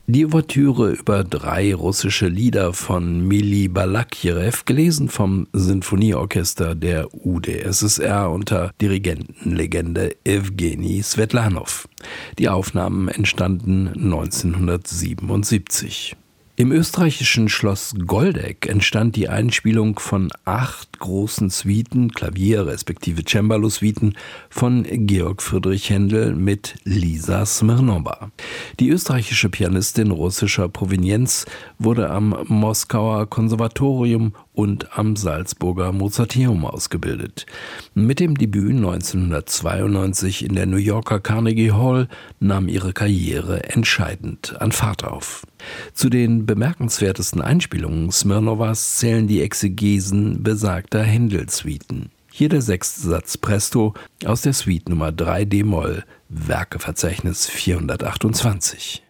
Die Ouvertüre über 3 russische Lieder von Mili Balakirew, gelesen vom Sinfonieorchester der UdSSR unter Dirigentenlegende Ewgeni Swetlanow. Die Aufnahmen entstanden 1977. Im österreichischen Schloss Goldeck entstand die Einspielung von 8 großen Suiten, Klavier- respektive Cembalo-Suiten von Georg Friedrich Händel mit Lisa Smirnowa. Die österreichische Pianistin russischer Provenienz wurde am Moskauer Konservatorium und am Salzburger Mozarteum ausgebildet. Mit dem Debüt 1992 in der New Yorker Carnegie Hall nahm ihre Karriere entscheidend an Fahrt auf. Zu den bemerkenswertesten Einspielungen Smirnowas zählen die Exegesen besagter Händel-Suiten. Hier der 6. Satz Presto aus der Suite Nummer 3 d-Moll, Werkeverzeichnis 428.